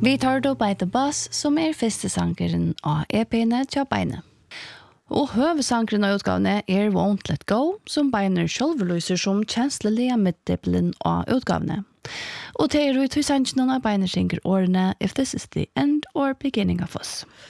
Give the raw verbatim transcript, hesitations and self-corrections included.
Vi tar då By the Bus, som er første sangeren av E P-ene til Beine. Og høvesangeren av utgavene er Won't Let Go, som Beiner selv lyser som kjenslelige middelen av utgavene. Og til er ut i sangeren av Beiner synger årene If This Is The End or Beginning of Us.